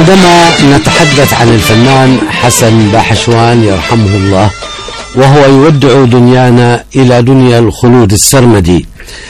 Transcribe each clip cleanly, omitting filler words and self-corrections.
عندما نتحدث عن الفنان حسن باحشوان يرحمه الله وهو يودع دنيانا إلى دنيا الخلود السرمدي،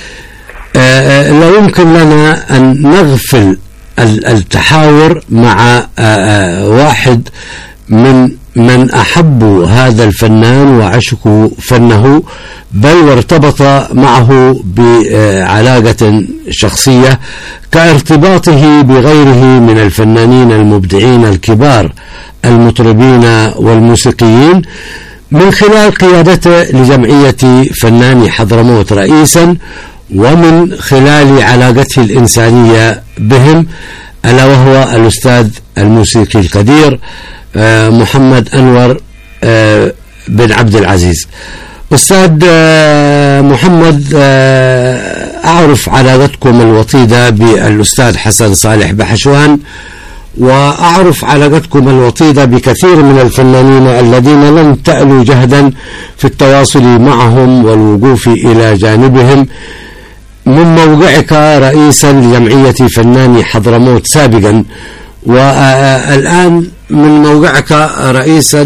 لا يمكن لنا أن نغفل التحاور مع واحد من أحبوا هذا الفنان وعشقوا فنه، بل وارتبط معه بعلاقة شخصية كارتباطه بغيره من الفنانين المبدعين الكبار المطربين والموسيقيين، من خلال قيادته لجمعية فناني حضرموت رئيسا، ومن خلال علاقته الإنسانية بهم، ألا وهو الأستاذ الموسيقي القدير محمد أنور بن عبد العزيز. أستاذ محمد، أعرف علاقتكم الوطيدة بالأستاذ حسن صالح باحشوان، وأعرف علاقتكم الوطيدة بكثير من الفنانين الذين لم تألوا جهدا في التواصل معهم والوقوف إلى جانبهم، من موقعك رئيسا لجمعية فناني حضرموت سابقا، والآن من موقعك رئيسا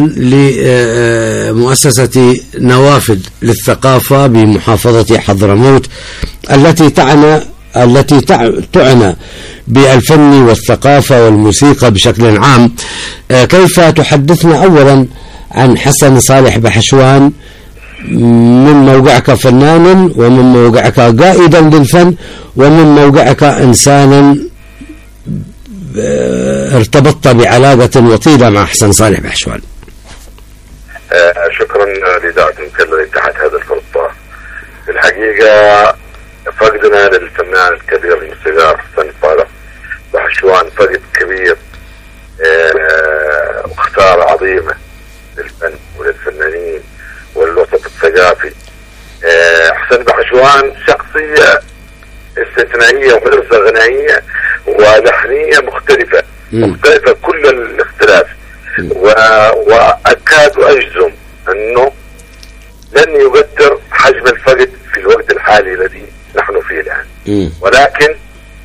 لمؤسسة نوافذ للثقافة بمحافظة حضرموت التي تعنى بالفن والثقافة والموسيقى بشكل عام. كيف تحدثنا أولا عن حسن صالح باحشوان من موقعك فنانا، ومن موقعك قائدا للفن، ومن موقعك إنسانا ارتبطت بعلاقة وطيدة مع حسن صالح باحشوان؟ شكرا لدعوتكم الذي تحت هذا الفرصة. في الحقيقة فقدنا للفنان الكبير الموسيقار حسن صالح باحشوان فقد كبير وخسارة عظيمة للفن وللفنانين والوسط الثقافي. حسن باحشوان شخصية استثنائية ومدرسة غنائية ولحنية مختلفة كل الاختلاف، وأكاد أجزم أنه لن يقدر حجم الفقد في الوقت الحالي الذي نحن فيه الآن. ولكن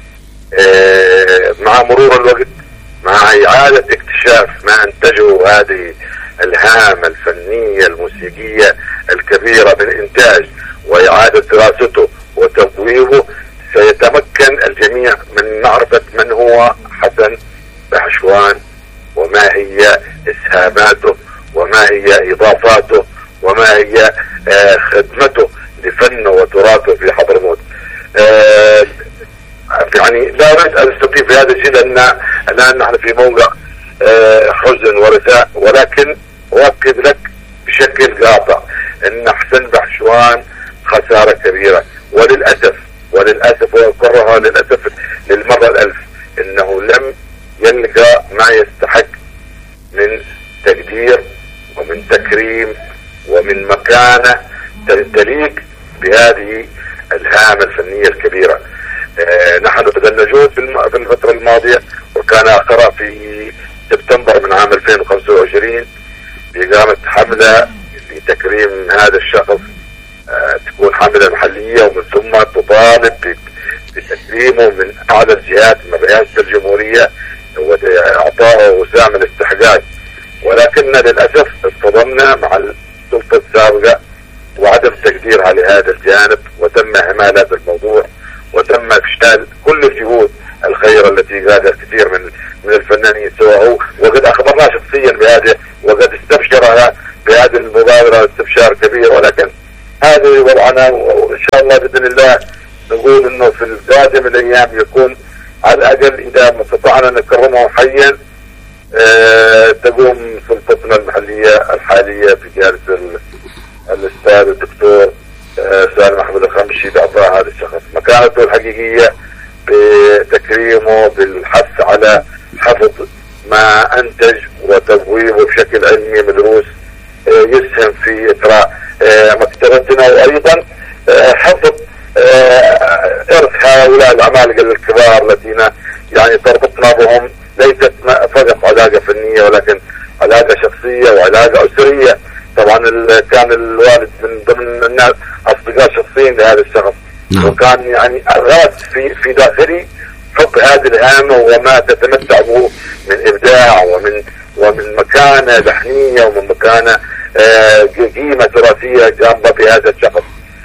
مع مرور الوقت، مع إعادة اكتشاف ما أنتجه هذه الهامة الفنية الموسيقية الكبيرة من إنتاج وإعادة دراسته وتبويبه، سيتمكن الجميع من معرفة من هو حسن باحشوان، وما هي إسهاماته، وما هي إضافاته، وما هي خدمته لفنه وتراثه في حضرموت. يعني لا أريد أن أستطيل في هذا الشيء لأن الآن نحن في موقع حزن ورثاء، ولكن أؤكد لك بشكل قاطع أن حسن باحشوان خسارة كبيرة، وللأسف وأكررها للأسف للمرة الألف، إنه لم يلقى ما يستحق من تقدير ومن تكريم ومن مكانة تليق بهذه الهامة الفنية الكبيرة. نحن بذلنا جهد في الفترة الماضية، وكان آخرها في سبتمبر من عام 2025 بإقامة حملة لتكريم هذا الشخص، تكون حملة محلية، ومن ثم تطالب بتكريمه من أعلى الجهات من رئاسة الجمهورية وإعطائه وسام الاستحقاق. ولكننا للأسف اصطدمنا مع السلطة السابقة وعدم تقديرها لهذا الجانب، وتم إهمال هذا الموضوع، وتم إفشال كل الجهود الخيرة التي قادها كثير من الفنانين سواء، وقد أخبرنا شخصيا بهذا، وقد استبشرها بهذه المبادرة استبشار كبير. ولكن هذا وضعنا، وإن شاء الله بإذن الله نقول إنه في القادم الأيام يكون على الأقل إذا ما استطعنا نكرمه حيا تقوم سلطتنا المحلية الحالية بقيادة الأستاذ الدكتور سالم أحمد الخمشي بإعطاء هذا الشخص مكانته الحقيقية، بتكريمه، بالحث على حفظ ما أنتج وتبويبه بشكل علمي مدروس يسهم في إثراء مكتبتنا، وأيضا حفظ إرث هؤلاء العمالقة الكبار الذين يعني تربطنا بهم ليست فقط علاقة فنية، ولكن علاقة شخصية وعلاقة أسرية. طبعا كان الوالد من ضمن الناس أصدقاء شخصيين لهذا الشخص، وكان يعني غرس في داخلي حب هذه الهامة وما تتمتع به من إبداع من مكانة لحنية ومن مكانة قيمة تراثية جامبة في هذا الشخص.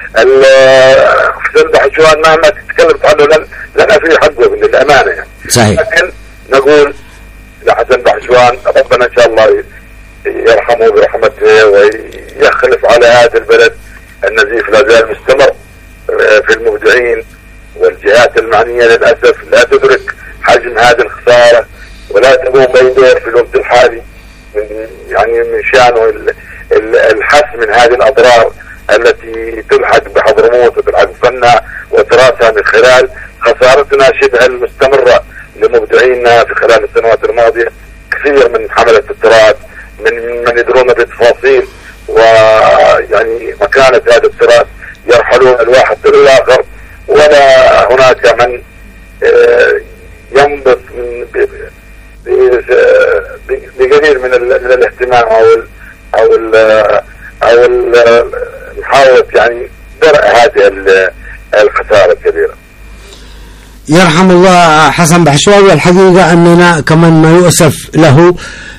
حسن بحشوان مهما تتكلمت عنه لن أفي حقه للأمانة يعني. صحيح. لكن نقول لحسن بحشوان ربنا إن شاء الله يرحمه برحمته ويخلف على هذا البلد. النزيف لا زال مستمر في المبدعين، والجهات المعنية للأسف لا تدرك حجم هذه الخسارة ولا تقوم بأي دور في الوقت الحالي من شأنه الحس من هذه الأضرار التي تلحق بحضرموت وتلحق فنها وتراثها من خلال خسارتنا شبه المستمرة لمبدعينا في خلال السنوات الماضية. كثير من حملة التراث من يدرون بتفاصيل ويعني مكانة هذا التراث يرحلون الواحد تلو الآخر، ولا هناك من ينبث بقليل من الاهتمام أو محاولة يعني درء هذه الخسارة الكبيرة. يرحم الله حسن بحشوان. والحقيقة أننا كمان ما يؤسف له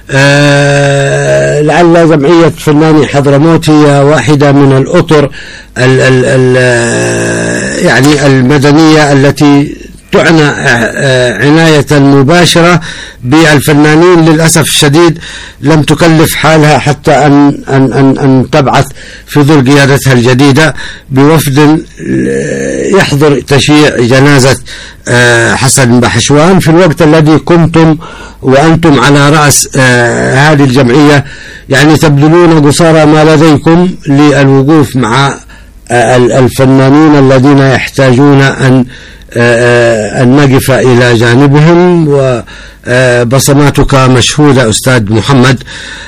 لعل جمعية فناني حضرموت هي واحدة من الأطر يعني المدنية التي تعنى عناية مباشرة بالفنانين. للأسف الشديد لم تكلف حالها حتى أن تبعث في ظل قيادتها الجديدة بوفد يحضر تشييع جنازة حسن بحشوان في الوقت الذي كنتم وأنتم على رأس هذه الجمعية يعني تبذلون قصارى ما لديكم للوقوف مع الفنانين الذين يحتاجون أن نقف إلى جانبهم. وبصماتك مشهودة أستاذ محمد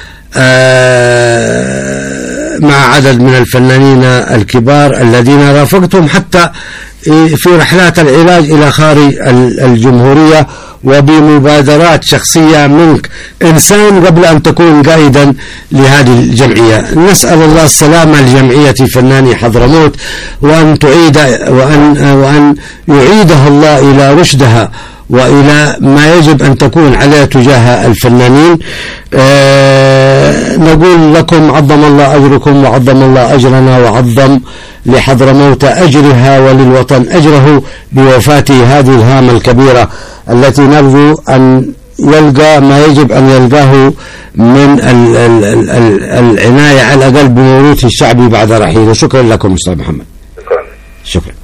مع عدد من الفنانين الكبار الذين رافقتهم حتى في رحلات العلاج إلى خارج الجمهورية وبمبادرات شخصية منك، إنسان قبل أن تكون قائدا لهذه الجمعية. نسأل الله السلامة لجمعية فناني حضرموت وأن تعيد وأن يعيدها الله إلى رشدها وإلى ما يجب أن تكون عليه تجاه الفنانين. نقول لكم عظم الله أجركم وعظم الله أجرنا وعظم لحضرموت أجرها وللوطن أجره بوفاة هذه الهامة الكبيرة التي نرجو أن يلقى ما يجب أن يلقاه من العناية على الأقل بموروثه الشعبي بعد رحيله. شكرا لكم أستاذ محمد. شكرا.